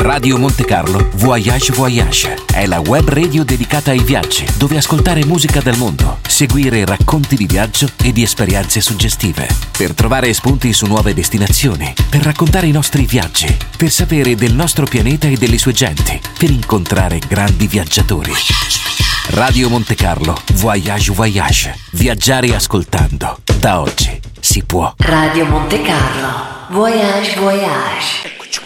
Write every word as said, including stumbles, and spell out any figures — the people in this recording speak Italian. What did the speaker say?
Radio Monte Carlo Voyage Voyage è la web radio dedicata ai viaggi, dove ascoltare musica dal mondo, seguire racconti di viaggio e di esperienze suggestive, per trovare spunti su nuove destinazioni, per raccontare i nostri viaggi, per sapere del nostro pianeta e delle sue genti, per incontrare grandi viaggiatori. Radio Monte Carlo Voyage Voyage. Viaggiare ascoltando. Da oggi si può. Radio Monte Carlo Voyage Voyage.